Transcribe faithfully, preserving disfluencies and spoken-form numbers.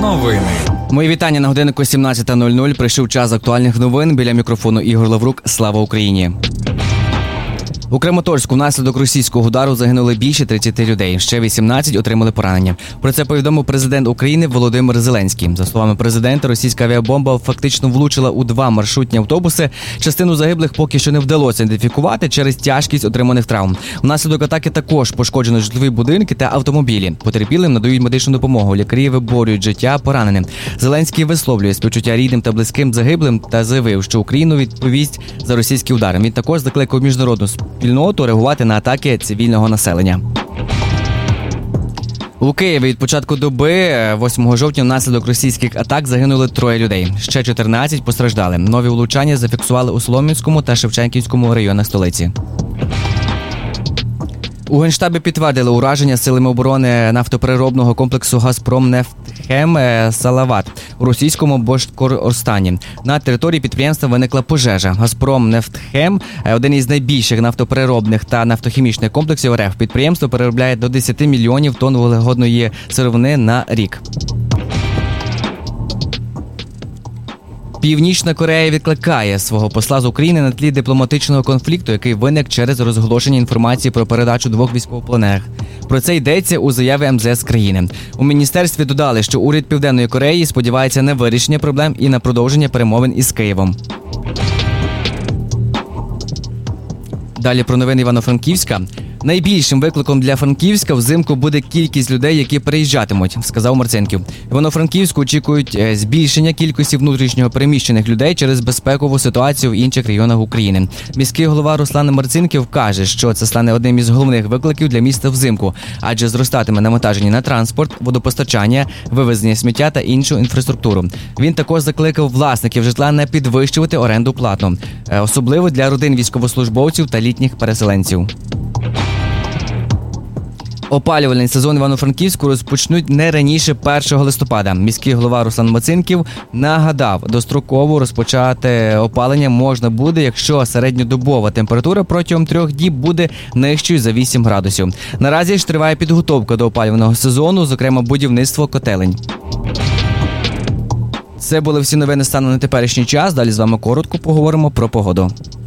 Новини. Мої вітання на годиннику сімнадцята нуль нуль. Прийшов час актуальних новин. Біля мікрофону Ігор Лаврук. Слава Україні! У Краматорську внаслідок російського удару загинули більше тридцяти людей. Ще вісімнадцять отримали поранення. Про це повідомив президент України Володимир Зеленський. За словами президента, російська авіабомба фактично влучила у два маршрутні автобуси. Частину загиблих поки що не вдалося ідентифікувати через тяжкість отриманих травм. Внаслідок атаки також пошкоджено житлові будинки та автомобілі. Потерпілим надають медичну допомогу. Лікарі виборюють життя пораненим. Зеленський висловлює співчуття рідним та близьким загиблим та заявив, що Україну відповість за російські удари. Він також закликав міжнародну спільноту реагувати на атаки цивільного населення. У Києві від початку доби, восьмого жовтня, внаслідок російських атак загинули троє людей. Ще чотирнадцять постраждали. Нові влучання зафіксували у Солом'янському та Шевченківському районах столиці. У Генштабі підтвердили ураження силами оборони нафтопереробного комплексу «Газпромнефтхем» Салават у російському Башкортостані. На території підприємства виникла пожежа. «Газпромнефтхем» – один із найбільших нафтопереробних та нафтохімічних комплексів РФ. Підприємство переробляє до десяти мільйонів тонн вуглеводної сировини на рік. Північна Корея відкликає свого посла з України на тлі дипломатичного конфлікту, який виник через розголошення інформації про передачу двох військовополонених. Про це йдеться у заяві ем зе ес країни. У міністерстві додали, що уряд Південної Кореї сподівається на вирішення проблем і на продовження перемовин із Києвом. Далі про новини Івано-Франківська. Найбільшим викликом для Франківська взимку буде кількість людей, які переїжджатимуть, сказав Марцинків. Івано-Франківську очікують збільшення кількості внутрішньо переміщених людей через безпекову ситуацію в інших регіонах України. Міський голова Руслан Марцинків каже, що це стане одним із головних викликів для міста взимку, адже зростатиме навантаження на транспорт, водопостачання, вивезення сміття та іншу інфраструктуру. Він також закликав власників житла не підвищувати оренду платну, особливо для родин військовослужбовців та літніх переселенців. Опалювальний сезон Івано-Франківську розпочнуть не раніше першого листопада. Міський голова Руслан Марцинків нагадав, достроково розпочати опалення можна буде, якщо середньодобова температура протягом трьох діб буде нижчою за вісім градусів. Наразі ж триває підготовка до опалювального сезону, зокрема будівництво котелень. Це були всі новини станом на теперішній час. Далі з вами коротко поговоримо про погоду.